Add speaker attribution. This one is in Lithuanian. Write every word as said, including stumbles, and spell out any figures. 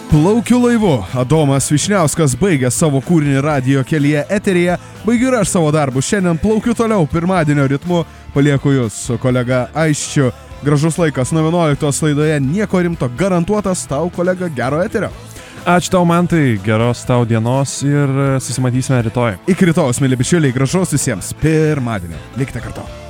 Speaker 1: Plaukiu laivu. Adomas Vyšniauskas baigė savo kūrinį radijo kelyje eteryje. Baigiu ir aš savo darbus. Šiandien plaukiu toliau pirmadienio ritmu. Palieku jūs su kolega Aisčiu. Gražus laikas nuo vienuoliktos laidoje. Nieko rimto garantuotas. Tau, kolega, gero eterio.
Speaker 2: Ačiū tau, Mantai, geros tau dienos ir susimatysime rytoj.
Speaker 1: Iki rytojus, mėly bičiuliai, gražaus visiems pirmadienio. Likite kartu.